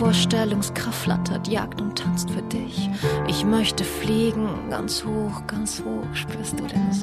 Vorstellungskraft flattert, jagt und tanzt für dich. Ich möchte fliegen, ganz hoch, spürst du den